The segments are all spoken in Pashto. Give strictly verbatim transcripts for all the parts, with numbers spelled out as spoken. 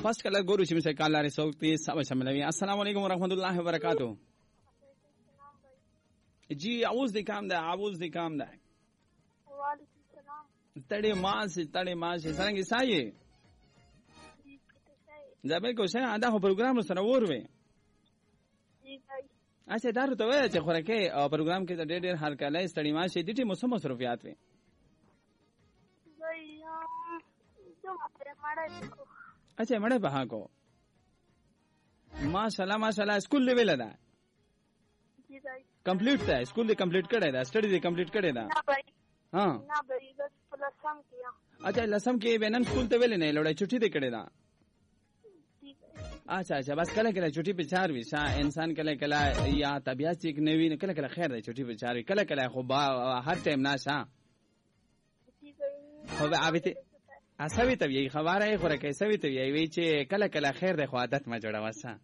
فرست کله ګورو چې مثال کال لري څوک دې سبا شاملوي. السلام علیکم ورحمت الله وبرکاتہ. جی اعوذ دې کام ده اعوذ دې کام ده. وعلیکم السلام. تړې ماس تړې ماس څنګه سایه زبې کو شه ادا خو پروګرام سره وروي. جی بھائی اچھا دا ته وای چې خورکه او پروګرام کې ډېر ډېر هر کله ستړي ماس دې ټي موسم مصروفیات وي. بھائی جو ماته مړای کو. اچھا مړای په کو ماشاءالله ماشاءالله سکول لیول ده. جی بھائی کمپلیټ ده سکول دې کمپلیټ کړی ده سټډي دې کمپلیټ کړی ده. نه بھائی ها نه بھائی بس پلسم کیا. اچھا لسم کې بنن سکول ته ویل نه لړای چټي دې کړی ده. جی بھائی اچھا اچھا بس کله کله چټي په چار وي شا انسان کله کله یا طبيعت یک نوی کله کله خیر دی چټي په چار وي کله کله خو با هر ټیم نه شا. جی بھائی خو به اوبته اسوي ته وی خبره خو راکې سوي ته وی وی چې کله کله خیر دی خو عادت ما جوړه وسه.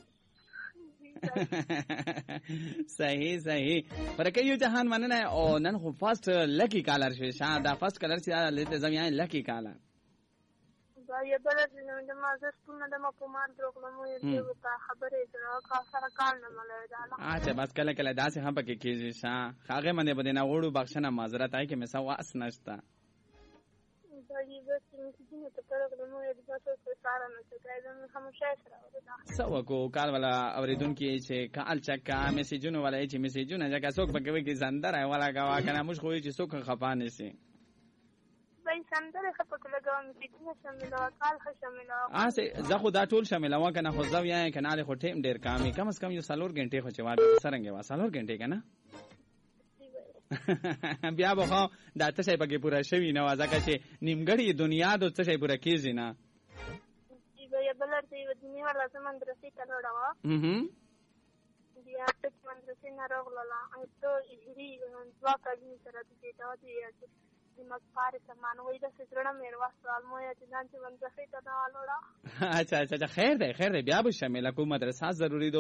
صحیح صحیح ورکه یو جهان مننه او نن خو فاست لکی کالر شي شا دا فاست کالر چې لته زميان لکی کالر. بھائی بلد نو د ما زستونه د ما په مان درغله مو یې ته خبرې سره کا سره کال نه ملای دا. اچھا بس کله کله داسې هم پکې کیږي شا هغه منه بده نه وړو بخښنه معذرت آی کې مسا واس نشتا. بھائی بس چې ته درغله مو یې د تاسو سره نه څه دا خاموشه سره ودا. سو کو کال والا اوریدونکو چې کال چکا میسیجونه ولا چې میسیجونه ځکه څوک پکې وي کې زندر ولا کا کنه مش خو چې څوک خپانه سي. بھائی سندره خپل لګاوم چې څنګه شامل کال خ شامل ا سه زه خو دا ټول شامل و کنه خو زو یا کنه خو ټیم ډیر کامي کم از کم یو سالور غنټه خو چواده سرنګ وا سالور غنټه کنه. بیا به خو دا ته شي پکې پورا شوی نه وځکه چې نیمګړی دنیا د څه شي پورا کیږي نه. جی بھائی بلر دی ودنی والا زمون درسي ته وړاوه. هم بیا ته مندرسې نه راغله او ته هری دوا کوي سره دې دا دی دماغ پاره سامان وای د سړنا مې واسطه مو یا چې ځان چې مندرسې ته نه وړا. اچھا اچھا خیر دی خیر دی بیا به شامل کو مدرسه ضروری